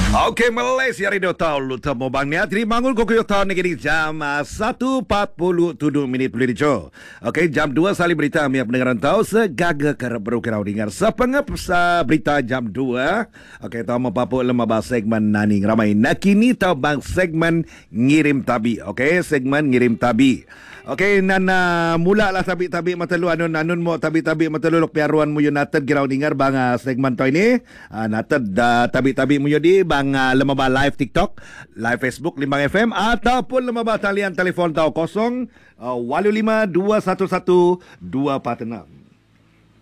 Okey, Malaysia Radio Tahu Luta Mobang ni. Jadi mangun ko kuyo tahu negeri jam 1.47 minit boleh dico. Okey, jam 2 sali berita kami pendengaran tahu segaga kerap berukirau dengar. Sepengap berita jam 2. Okey, tahu mapapu lemah segmen nani ramai. Nakini tahu bang segmen ngirim tabi. Okey, segmen ngirim tabi. Okey, nana mula lah tabi-tabi matalu anun mo tabi-tabi matalu lok piaruan mo yun nated girau dengar bang segmen to ini. Nated tabi-tabi mo yun di bang lemaba live TikTok, live Facebook Limbang FM ataupun lemaba talian telefon tau 0 85 211 246.